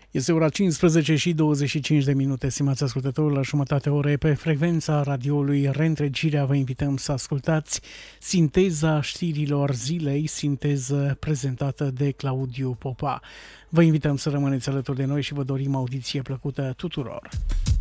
Este ora 15 și 25 de minute, stimați ascultători, la jumătate ore pe frecvența radioului Reîntregirea. Vă invităm să ascultați sinteza știrilor zilei, sinteză prezentată de Claudiu Popa. Vă invităm să rămâneți alături de noi și vă dorim audiție plăcută tuturor.